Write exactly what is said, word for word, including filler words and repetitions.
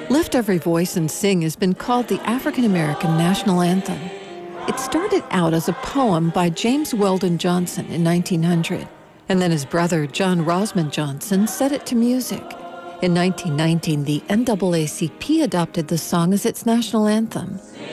Lift Every Voice and Sing has been called the African American national anthem. It started out as a poem by James Weldon Johnson in nineteen hundred, and then his brother John Rosman Johnson set it to music. In nineteen nineteen, the N double A C P adopted the song as its national anthem.